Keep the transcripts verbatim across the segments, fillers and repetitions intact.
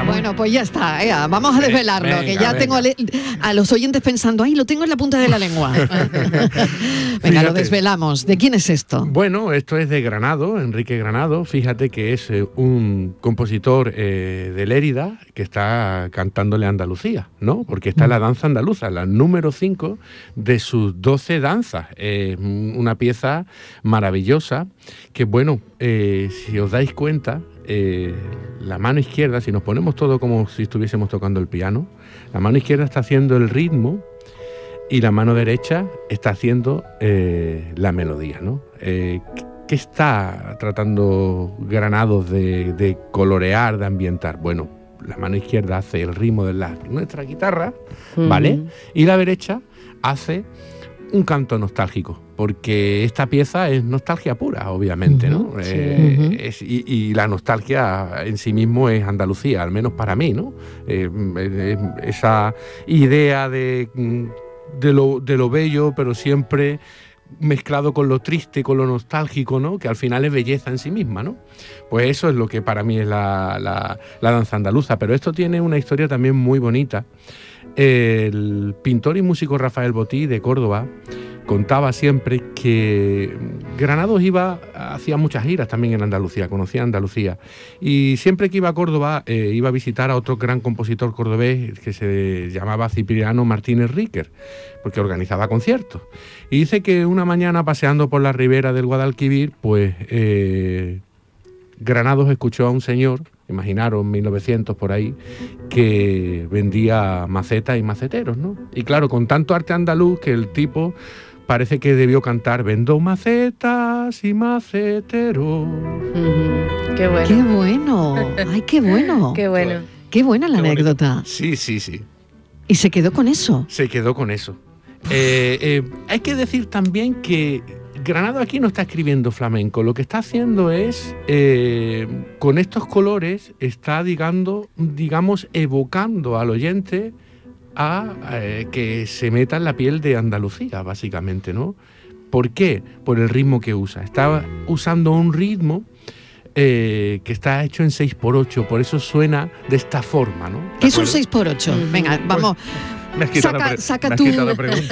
bueno, pues ya está, eh, vamos a desvelarlo, venga, que ya venga. tengo a los oyentes pensando, ay, lo tengo en la punta de la lengua. Venga, fíjate. Lo desvelamos. ¿De quién es esto? Bueno, esto es de Granado, Enrique Granado. Fíjate que es eh, un compositor eh, de Lérida que está cantándole a Andalucía, ¿no? Porque está mm. la danza andaluza, la número cinco de sus doce danzas. Eh, una pieza maravillosa que, bueno, eh, si os dais cuenta, eh, la mano izquierda, si nos ponemos todo como si estuviésemos tocando el piano, la mano izquierda está haciendo el ritmo y la mano derecha está haciendo eh, la melodía, ¿no? Eh, ¿Qué está tratando Granados de, de colorear, de ambientar? Bueno, la mano izquierda hace el ritmo de la, nuestra guitarra, ¿vale? Uh-huh. Y la derecha hace un canto nostálgico, porque esta pieza es nostalgia pura, obviamente, ¿no? Uh-huh, sí. eh, uh-huh. es, y, y la nostalgia en sí mismo es Andalucía, al menos para mí, ¿no? Eh, eh, esa idea de, de, lo, de lo bello, pero siempre mezclado con lo triste, con lo nostálgico, ¿no? Que al final es belleza en sí misma, ¿no? Pues eso es lo que para mí es la, la, la danza andaluza, pero esto tiene una historia también muy bonita. El pintor y músico Rafael Botí de Córdoba contaba siempre que Granados iba, hacía muchas giras también en Andalucía, conocía Andalucía, y siempre que iba a Córdoba eh, iba a visitar a otro gran compositor cordobés que se llamaba Cipriano Martínez Ríquer, porque organizaba conciertos. Y dice que una mañana paseando por la ribera del Guadalquivir, pues eh, Granados escuchó a un señor, imaginaros, mil novecientos por ahí, que vendía macetas y maceteros, ¿no? Y claro, con tanto arte andaluz que el tipo parece que debió cantar vendo macetas y maceteros. Uh-huh. Qué bueno. Qué bueno. Ay, qué bueno. Qué bueno. Qué buena la qué anécdota. Bonito. Sí, sí, sí. ¿Y se quedó con eso? Se quedó con eso. Eh, eh, hay que decir también que Granado aquí no está escribiendo flamenco, lo que está haciendo es, eh, con estos colores, está digando, digamos, evocando al oyente a eh, que se meta en la piel de Andalucía, básicamente, ¿no? ¿Por qué? Por el ritmo que usa. Está usando un ritmo eh, que está hecho en seis por ocho, por eso suena de esta forma, ¿no? ¿Qué es un seis por ocho? Venga, vamos... Me has quitado saca, pre- saca me has tu... quitado pregunta.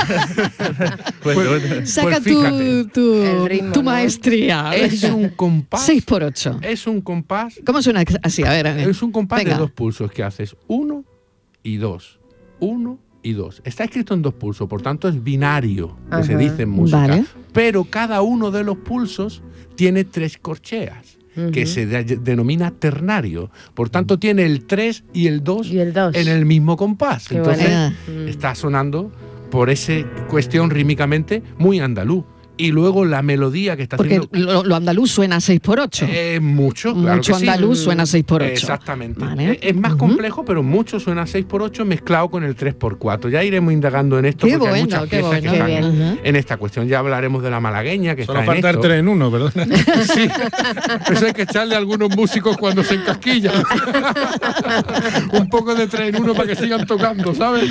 pues, pues, saca pues tu, tu, ritmo, tu ¿no? maestría. Es un compás. seis por ocho. Es un compás. ¿Cómo suena así? A ver, a ver. Es un compás Venga. de dos pulsos que haces uno y dos. Uno y dos. Está escrito en dos pulsos, por tanto es binario, que Ajá. se dice en música. Vale. Pero cada uno de los pulsos tiene tres corcheas, uh-huh. que se de- denomina ternario. Por tanto, tiene el tres y el dos Y el dos. en el mismo compás. Qué Entonces, bueno. está sonando por esa cuestión rítmicamente muy andaluz. Y luego la melodía que está Porque haciendo... lo, lo andaluz suena a seis por ocho. Eh, mucho, claro Mucho que sí. andaluz suena a seis por ocho. Exactamente. Vale. Es, es más Uh-huh. complejo, pero mucho suena a seis por ocho mezclado con el tres por cuatro. Ya iremos indagando en esto Qué porque hay bueno, muchas qué piezas bueno. que Qué están bien. en esta cuestión. Ya hablaremos de la malagueña, que Solo está falta en el esto. tres en uno, ¿verdad? Sí, eso hay que echarle a algunos músicos cuando se encasquillan. Un poco de tres en uno para que sigan tocando, ¿sabes?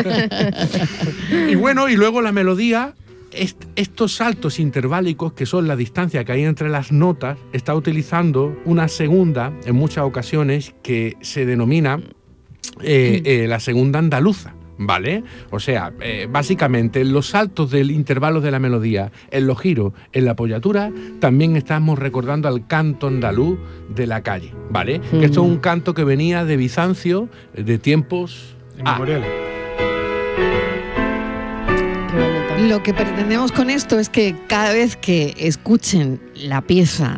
Y bueno, y luego la melodía... Est- estos saltos interválicos, que son la distancia que hay entre las notas, está utilizando una segunda, en muchas ocasiones, que se denomina eh, eh, la segunda andaluza, ¿vale? O sea, eh, básicamente en los saltos del intervalo de la melodía, en los giros, en la apoyatura, también estamos recordando al canto andaluz de la calle, ¿vale? Mm. Que esto es un canto que venía de Bizancio, de tiempos... Inmemoriales. Lo que pretendemos con esto es que cada vez que escuchen la pieza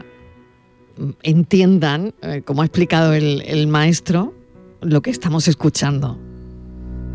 entiendan, eh, como ha explicado el, el maestro, lo que estamos escuchando.